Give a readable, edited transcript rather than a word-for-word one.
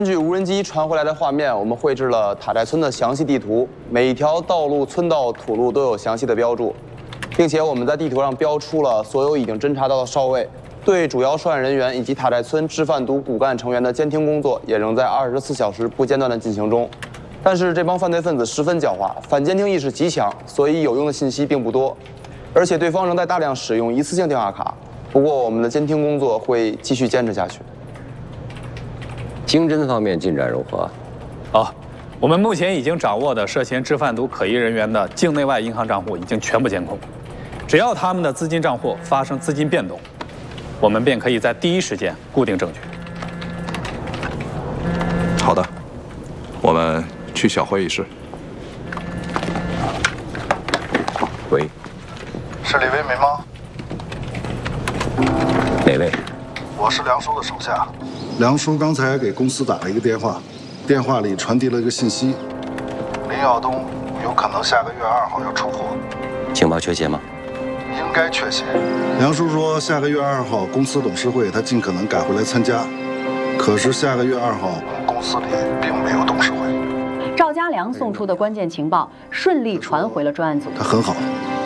根据无人机传回来的画面，我们绘制了塔寨村的详细地图，每一条道路、村道、土路都有详细的标注，并且我们在地图上标出了所有已经侦查到的哨位，对主要涉案人员以及塔寨村制贩毒骨干成员的监听工作也仍在24小时不间断的进行中。但是这帮犯罪分子十分狡猾，反监听意识极强，所以有用的信息并不多，而且对方仍在大量使用一次性电话卡。不过我们的监听工作会继续坚持下去。 经侦方面进展如何？ 我们目前已经掌握的涉嫌制贩毒可疑人员的境内外银行账户已经全部监控，只要他们的资金账户发生资金变动，我们便可以在第一时间固定证据。 好的，我们去小会议室。 喂， 是李为民吗？ 哪位？ 我是梁叔的手下。梁叔刚才给公司打了一个电话，电话里传递了一个信息：林耀东有可能下个月2号要出货。 情报确切吗？ 应该确切。梁叔说下个月2号公司董事会他尽可能赶回来参加，可是下个月2号公司里并没有董事会。 赵家良送出的关键情报顺利传回了专案组。 他很好。